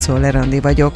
Szoller Andi vagyok.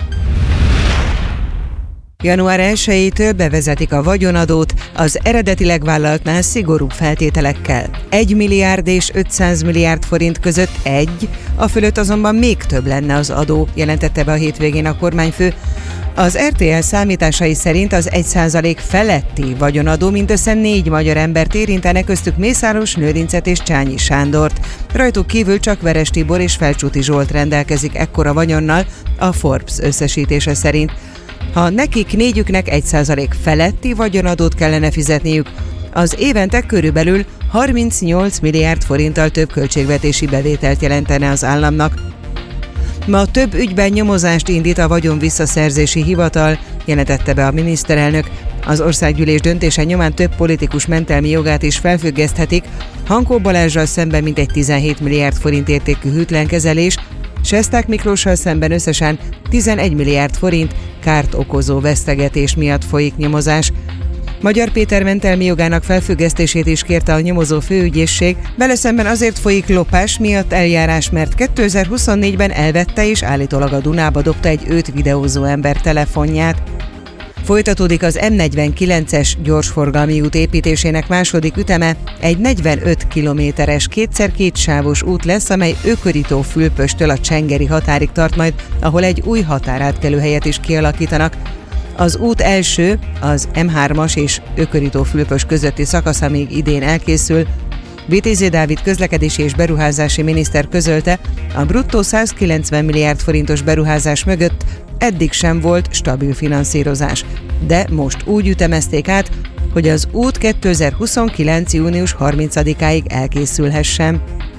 Január 1-től bevezetik a vagyonadót az eredetileg vállaltnál szigorúbb feltételekkel. 1 milliárd és 500 milliárd forint között a fölött azonban még több lenne az adó, jelentette be a hétvégén a kormányfő. Az RTL számításai szerint az 1% feletti vagyonadó mindössze 4 magyar embert érintene, köztük Mészáros Lőrincet és Csányi Sándort. Rajtuk kívül csak Veres Tibor és Felcsúti Zsolt rendelkezik ekkora vagyonnal, a Forbes összesítése szerint. Ha nekik négyüknek 1% feletti vagyonadót kellene fizetniük, az évente körülbelül 38 milliárd forinttal több költségvetési bevételt jelentene az államnak. Ma több ügyben nyomozást indít a vagyon visszaszerzési hivatal, jelentette be a miniszterelnök. Az országgyűlés döntése nyomán több politikus mentelmi jogát is felfüggeszthetik, Hankó Balázssal szemben mintegy 17 milliárd forint értékű hűtlenkezelés, Sesták Miklóssal szemben összesen 11 milliárd forint kárt okozó vesztegetés miatt folyik nyomozás. Magyar Péter mentelmi jogának felfüggesztését is kérte a nyomozó főügyészség, vele szemben azért folyik lopás miatt eljárás, mert 2024-ben elvette és állítólag a Dunába dobta egy őt videózó ember telefonját. Folytatódik az M49-es gyorsforgalmi út építésének második üteme, egy 45 kilométeres 2x2 sávos út lesz, amely Ökörító-Fülpöstől a Csengeri határig tart majd, ahol egy új határátkelőhelyet is kialakítanak. Az út első, az M3-as és Ökörító-Fülpös közötti szakasza még idén elkészül. Vitézi Dávid közlekedési és beruházási miniszter közölte, a bruttó 190 milliárd forintos beruházás mögött eddig sem volt stabil finanszírozás, de most úgy ütemezték át, hogy az út 2029. június 30-áig elkészülhessen.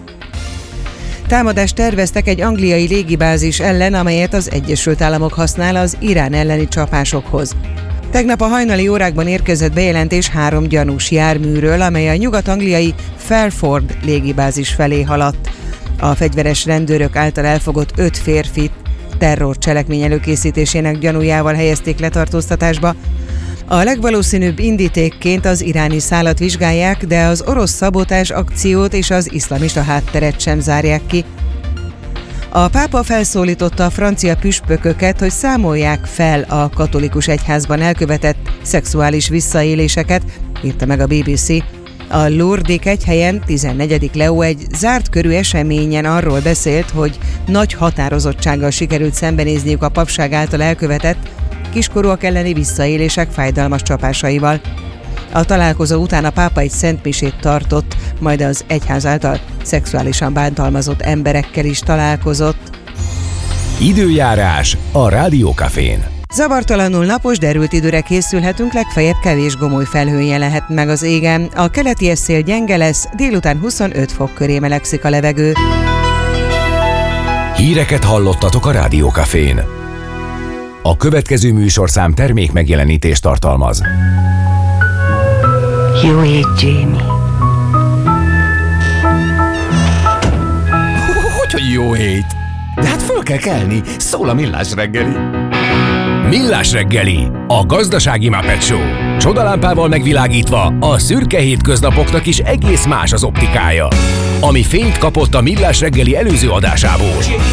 Támadást terveztek egy angliai légibázis ellen, amelyet az Egyesült Államok használ az Irán elleni csapásokhoz. Tegnap a hajnali órákban érkezett bejelentés 3 gyanús járműről, amely a nyugat-angliai Fairford légibázis felé haladt. A fegyveres rendőrök által elfogott 5 férfit terrorcselekmény előkészítésének gyanújával helyezték letartóztatásba. A legvalószínűbb indítékként az iráni szálat vizsgálják, de az orosz szabotázs akciót és az iszlamista hátteret sem zárják ki. A pápa felszólította a francia püspököket, hogy számolják fel a katolikus egyházban elkövetett szexuális visszaéléseket, írta meg a BBC. A Lourdes kegyhelyen 14. Leó egy zárt körű eseményen arról beszélt, hogy nagy határozottsággal sikerült szembenézniük a papság által elkövetett kiskorúak elleni visszaélések fájdalmas csapásaival. A találkozó után a pápa egy szentmisét tartott, majd az egyház által szexuálisan bántalmazott emberekkel is találkozott. Időjárás a Rádió Cafén. Zavartalanul napos, derült időre készülhetünk, legfeljebb kevés gomoly felhő jelenhet meg az égen. A keleti szél gyenge lesz, délután 25 fok köré melegszik a levegő. Híreket hallottatok a Rádió Cafén. A következő műsorszám termék megjelenítést tartalmaz. Jó ég, Jamie. Hogy jó hét? De hát föl kell kelni, szól a Millás reggeli. Millás reggeli, a gazdasági Muppet Show. Csodalámpával megvilágítva a szürke hétköznapoknak is egész más az optikája. Ami fényt kapott a Millás reggeli előző adásából.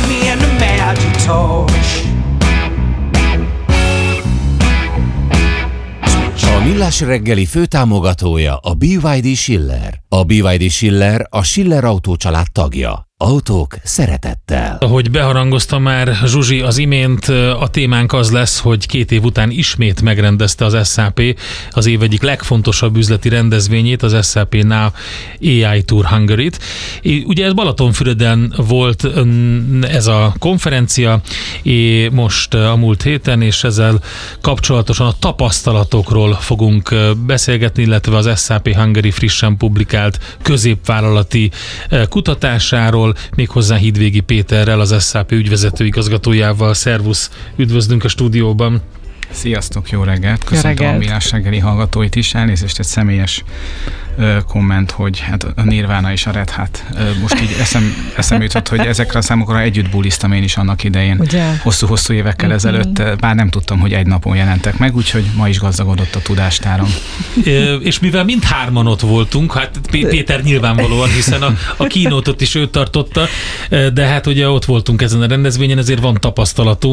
A Millás reggeli főtámogatója a BYD Schiller. A BYD Schiller a Schiller Autó család tagja. Autók szeretettel. Ahogy beharangozta már Zsuzsi az imént, a témánk az lesz, hogy 2 év után ismét megrendezte az SAP az év egyik legfontosabb üzleti rendezvényét, az SAP Now AI Tour Hungary-t. Ugye ez Balatonfüreden volt ez a konferencia, most a múlt héten, és ezzel kapcsolatosan a tapasztalatokról fogunk beszélgetni, illetve az SAP Hungary frissen publikált középvállalati kutatásáról, méghozzá Hídvégi Péterrel, az SAP ügyvezető igazgatójával. Szervusz, üdvözlünk a stúdióban. Sziasztok, jó reggelt! Köszöntöm a Millás reggeli hallgatóit is. Elnézést, egy személyes komment, hogy hát a Nirvana és a Red Hat. Most így eszem jutott, hogy ezekre a számokra együtt buliztam én is annak idején. Ugye? Hosszú-hosszú évekkel ezelőtt, bár nem tudtam, hogy egy napon jelentek meg, úgyhogy ma is gazdagodott a tudástárom. És mivel mindhárman ott voltunk, hát Péter nyilvánvalóan, hiszen a keynote-ot is ő tartotta, de hát ugye ott voltunk ezen a rendezvényen, ezért van tapasztalatunk.